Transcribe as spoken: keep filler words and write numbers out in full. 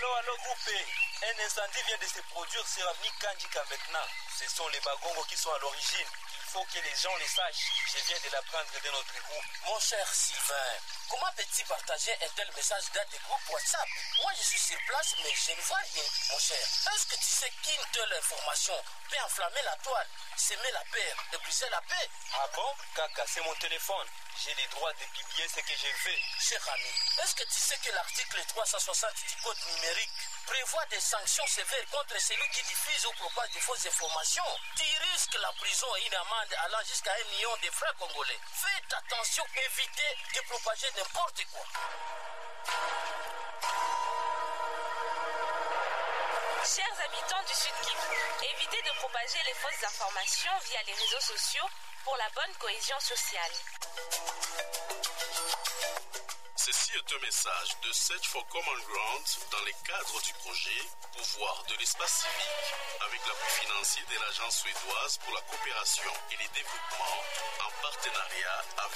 Allô, allô, groupé. Un incendie vient de se produire sur l'avenue Kandjika maintenant. Ce sont les Bagongos qui sont à l'origine. Il faut que les gens les sachent. Je viens de l'apprendre de notre groupe. Mon cher Sylvain, comment peux-tu partager un tel message dans des groupes WhatsApp? Moi, je suis sur place, mais je ne vois rien, mon cher. Est-ce que tu sais qu'une telle information peut enflammer la toile, semer la paix et briser la paix? Ah bon? Kaka, c'est mon téléphone. J'ai les droits de publier ce que je veux. Cher ami, est-ce que tu sais que l'article trois cent soixante du Code numérique prévoit des sanctions sévères contre celui qui diffuse ou propage de fausses informations? Tu risques la prison et une amende allant jusqu'à un million de francs congolais. Faites attention, évitez de propager n'importe quoi. Chers habitants du Sud Kivu, évitez de propager les fausses informations via les réseaux sociaux pour la bonne cohésion sociale. Ceci est un message de Search for Common Ground dans le cadre du projet Pouvoir de l'espace civique avec l'appui financier de l'Agence suédoise pour la coopération et le développement en partenariat avec